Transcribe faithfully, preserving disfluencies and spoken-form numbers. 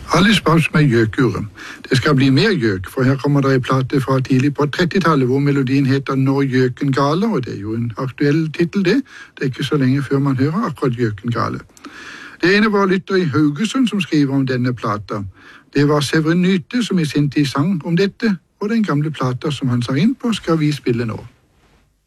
Alice Babs med Gjøkuret. Det skal bli mer gjøk, for her kommer det en plate fra tidlig på trettitallet hvor melodien heter Når gjøken galer, og det er jo en aktuell titel det. Det er ikke så lenge før man hører akkurat Gjøken gale. Det ene var lytter i Haugesund som skriver om denne plata. Det var Severin Nyte som i sin tid sang om dette, og den gamle plata som han sang inn på skal vi spille nå.